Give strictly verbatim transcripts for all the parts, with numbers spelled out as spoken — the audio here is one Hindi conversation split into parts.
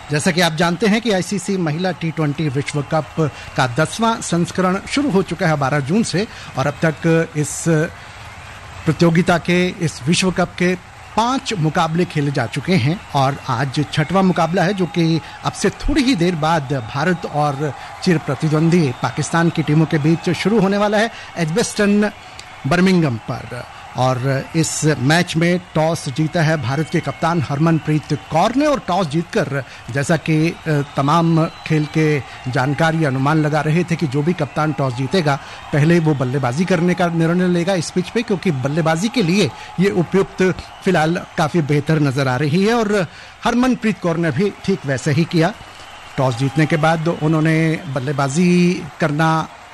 जैसा कि आप जानते हैं कि आईसीसी महिला टी ट्वेंटी विश्व कप का दसवां संस्करण शुरू हो चुका है बारह जून से, और अब तक इस प्रतियोगिता के इस विश्व कप के पांच मुकाबले खेले जा चुके हैं और आज छठवां मुकाबला है जो कि अब से थोड़ी ही देर बाद भारत और चिर प्रतिद्वंदी पाकिस्तान की टीमों के बीच शुरू होने वाला है एजबेस्टन बर्मिंघम पर। और इस मैच में टॉस जीता है भारत के कप्तान हरमनप्रीत कौर ने, और टॉस जीतकर जैसा कि तमाम खेल के जानकार ये अनुमान लगा रहे थे कि जो भी कप्तान टॉस जीतेगा पहले वो बल्लेबाजी करने का निर्णय लेगा इस पिच पे, क्योंकि बल्लेबाजी के लिए ये उपयुक्त फिलहाल काफ़ी बेहतर नज़र आ रही है। और हरमनप्रीत कौर ने भी ठीक वैसे ही किया। टॉस जीतने के बाद उन्होंने बल्लेबाजी करना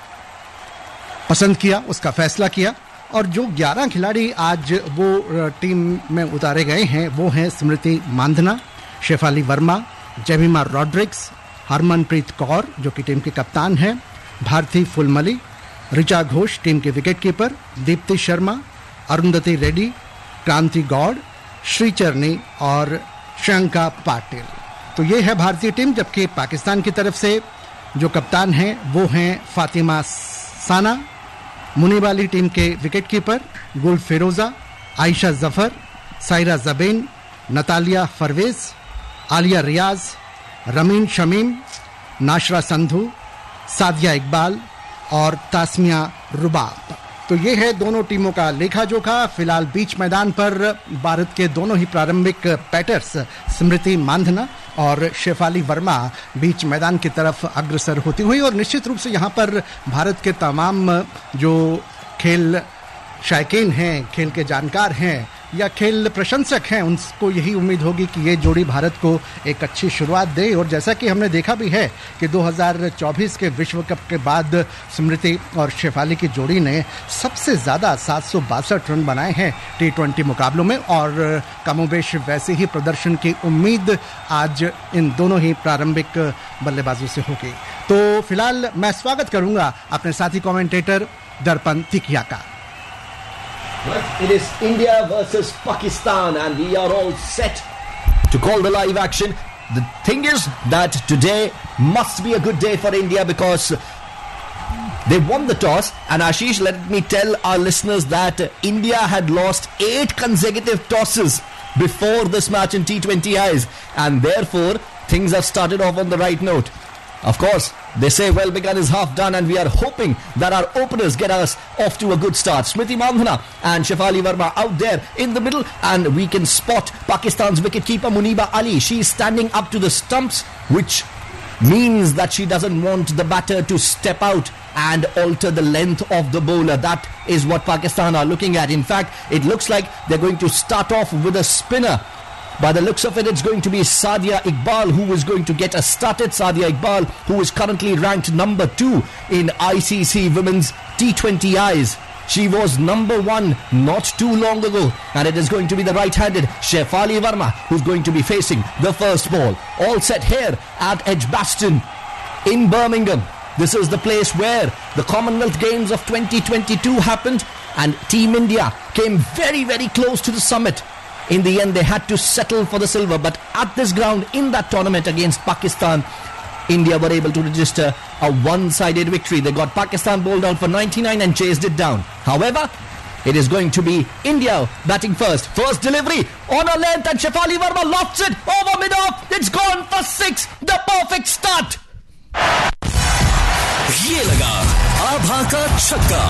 पसंद किया, उसका फैसला किया। और जो ग्यारह खिलाड़ी आज वो टीम में उतारे गए हैं वो हैं स्मृति मांधना, शेफाली वर्मा, जेमिमा रॉड्रिक्स, हरमनप्रीत कौर जो कि टीम के कप्तान हैं, भारती फुलमली, ऋचा घोष टीम के विकेट कीपर, दीप्ति शर्मा, अरुंधति रेड्डी, क्रांति गौड़, श्रीचरनी और श्रियंका पाटिल। तो ये है भारतीय टीम। जबकि पाकिस्तान की तरफ से जो कप्तान हैं वो हैं फातिमा साना, मुनीब अली टीम के विकेट कीपर, गुल फिरोजा, आयशा जफर, सायरा जबीन, नतालिया परवेज, आलिया रियाज, रमीन शमीम, नाशरा संधू, सादिया इकबाल और तास्मिया रुबाब। तो ये है दोनों टीमों का लेखा जोखा। फिलहाल बीच मैदान पर भारत के दोनों ही प्रारंभिक बैटर्स स्मृति मांधना और शेफाली वर्मा बीच मैदान की तरफ अग्रसर होती हुई, और निश्चित रूप से यहाँ पर भारत के तमाम जो खेल शायकीन हैं, खेल के जानकार हैं या खेल प्रशंसक हैं, उनको यही उम्मीद होगी कि ये जोड़ी भारत को एक अच्छी शुरुआत दे। और जैसा कि हमने देखा भी है कि दो हज़ार चौबीस के विश्व कप के बाद स्मृति और शेफाली की जोड़ी ने सबसे ज़्यादा सात सौ बासठ रन बनाए हैं टी ट्वेंटी मुकाबलों में, और कमोबेश वैसे ही प्रदर्शन की उम्मीद आज इन दोनों ही प्रारंभिक बल्लेबाजों से होगी। तो फिलहाल मैं स्वागत करूँगा अपने साथी कॉमेंटेटर दर्पण तिकिया का। It is India versus Pakistan and we are all set to call the live action. The thing is that today must be a good day for India because they won the toss, and Ashish, let me tell our listeners that India had lost eight consecutive tosses before this match in T twenty Is, and therefore things have started off on the right note. Of course, they say well begun is half done, and we are hoping that our openers get us off to a good start. Smriti Mandhana and Shefali Verma out there in the middle, and we can spot Pakistan's wicketkeeper Muniba Ali. She is standing up to the stumps, which means that she doesn't want the batter to step out and alter the length of the bowler. That is what Pakistan are looking at. In fact, it looks like they're going to start off with a spinner. By the looks of it, it's going to be Sadia Iqbal who is going to get us started. Sadia Iqbal, who is currently ranked number two in I C C Women's T twenty Is. She was number one not too long ago, and it is going to be the right-handed Shefali Verma who's going to be facing the first ball. All set here at Edgbaston in Birmingham. This is the place where the Commonwealth Games of twenty twenty-two happened, and Team India came very, very close to the summit. In the end, they had to settle for the silver. But at this ground, in that tournament against Pakistan, India were able to register a one-sided victory. They got Pakistan bowled out for ninety-nine and chased it down. However, it is going to be India batting first. First delivery on a length, and Shefali Verma lofts it over mid-off. It's gone for six. The perfect start. ये लगा आभा का छक्का.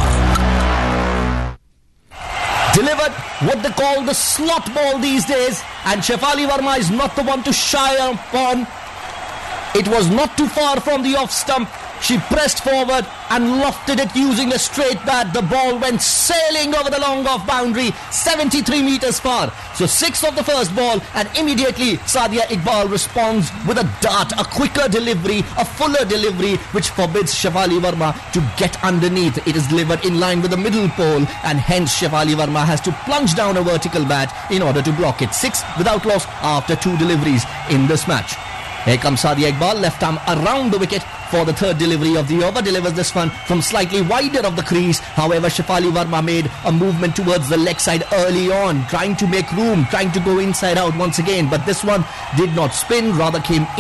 Delivered what they call the slot ball these days, and Shefali Verma is not the one to shy upon. It was not too far from the off stump. She pressed forward and lofted it using a straight bat. The ball went sailing over the long off boundary, seventy-three metres far. So six of the first ball, and immediately Sadia Iqbal responds with a dart, a quicker delivery, a fuller delivery, which forbids Shefali Verma to get underneath. It is delivered in line with the middle pole, and hence Shefali Verma has to plunge down a vertical bat in order to block it. Six without loss after two deliveries in this match. Here comes Sadia Iqbal, left arm around the wicket for the third delivery of the over. Delivers this one from slightly wider of the crease. However, Shefali Verma made a movement towards the leg side early on, trying to make room, trying to go inside out once again. But this one did not spin, rather came